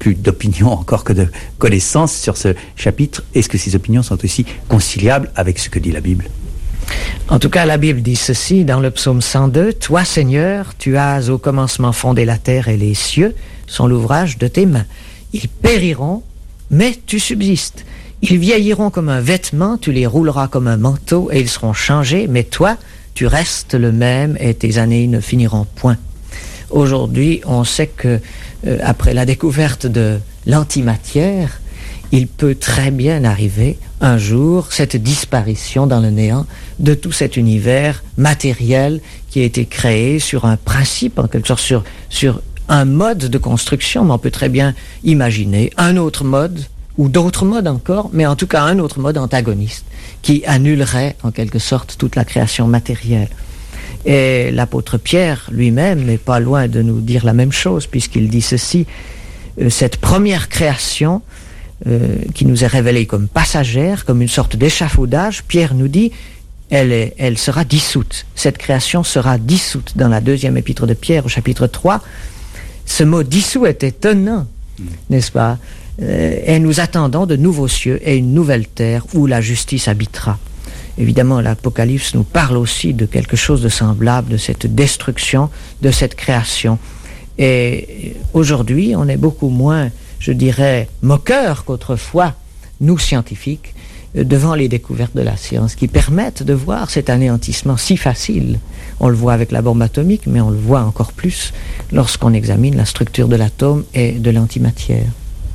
plus d'opinions encore que de connaissances sur ce chapitre. Est-ce que ces opinions sont aussi conciliables avec ce que dit la Bible? En tout cas, la Bible dit ceci dans le psaume 102, « Toi, Seigneur, tu as au commencement fondé la terre et les cieux sont l'ouvrage de tes mains. Ils périront, mais tu subsistes. Ils vieilliront comme un vêtement, tu les rouleras comme un manteau et ils seront changés, mais toi, tu restes le même et tes années ne finiront point. » Aujourd'hui, on sait que après la découverte de l'antimatière, il peut très bien arriver un jour cette disparition dans le néant de tout cet univers matériel qui a été créé sur un principe, en quelque sorte sur un mode de construction, mais on peut très bien imaginer un autre mode, ou d'autres modes encore, mais en tout cas un autre mode antagoniste, qui annulerait en quelque sorte toute la création matérielle. Et l'apôtre Pierre lui-même n'est pas loin de nous dire la même chose, puisqu'il dit ceci, cette première création qui nous est révélée comme passagère, comme une sorte d'échafaudage, Pierre nous dit, elle sera dissoute. Cette création sera dissoute. Dans la deuxième épître de Pierre, au chapitre 3, ce mot dissous est étonnant, n'est-ce pas? Et nous attendons de nouveaux cieux et une nouvelle terre où la justice habitera. Évidemment, l'Apocalypse nous parle aussi de quelque chose de semblable, de cette destruction, de cette création. Et aujourd'hui, on est beaucoup moins, je dirais, moqueurs qu'autrefois, nous scientifiques, devant les découvertes de la science qui permettent de voir cet anéantissement si facile. On le voit avec la bombe atomique, mais on le voit encore plus lorsqu'on examine la structure de l'atome et de l'antimatière.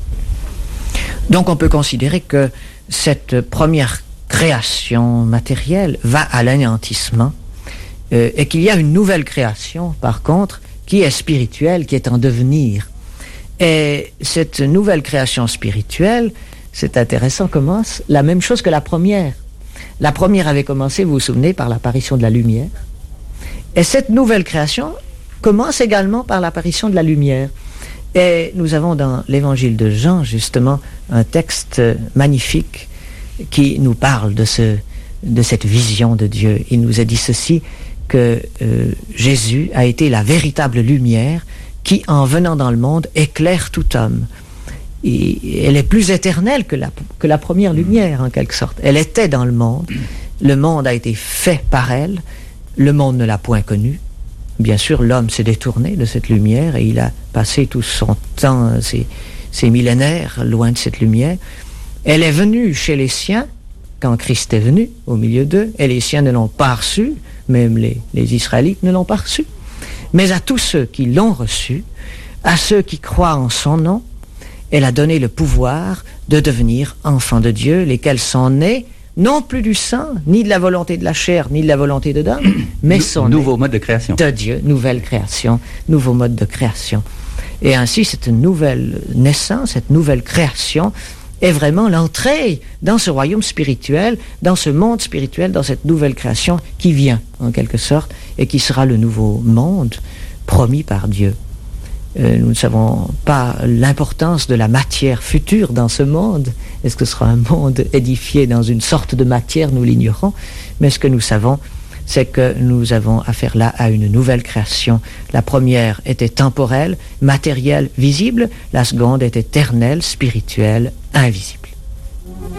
Donc on peut considérer que cette première création matérielle va à l'anéantissement et qu'il y a une nouvelle création, par contre, qui est spirituelle, qui est en devenir. Et cette nouvelle création spirituelle, c'est intéressant, commence la même chose que la première. La première avait commencé, vous vous souvenez, par l'apparition de la lumière. Et cette nouvelle création commence également par l'apparition de la lumière. Et nous avons dans l'évangile de Jean, justement, un texte magnifique qui nous parle de cette vision de Dieu. Il nous a dit ceci, que Jésus a été la véritable lumière qui, en venant dans le monde, éclaire tout homme. Et elle est plus éternelle que la première lumière, en quelque sorte. Elle était dans le monde a été fait par elle, le monde ne l'a point connue. Bien sûr, l'homme s'est détourné de cette lumière et il a passé tout son temps, ses millénaires, loin de cette lumière. Elle est venue chez les siens, quand Christ est venu, au milieu d'eux, et les siens ne l'ont pas reçu, même les Israélites ne l'ont pas reçu. Mais à tous ceux qui l'ont reçu, à ceux qui croient en son nom, elle a donné le pouvoir de devenir enfants de Dieu, lesquels sont nés, non plus du sang, ni de la volonté de la chair, ni de la volonté de l'homme, mais sont nouveau mode de création. De Dieu, nouvelle création, nouveau mode de création. Et ainsi, cette nouvelle naissance, cette nouvelle création, est vraiment l'entrée dans ce royaume spirituel, dans ce monde spirituel, dans cette nouvelle création qui vient, en quelque sorte, et qui sera le nouveau monde promis par Dieu. Nous ne savons pas l'importance de la matière future dans ce monde. Est-ce que ce sera un monde édifié dans une sorte de matière? Nous l'ignorons. Mais ce que nous savons, c'est que nous avons affaire là à une nouvelle création. La première était temporelle, matérielle, visible. La seconde est éternelle, spirituelle, invisible.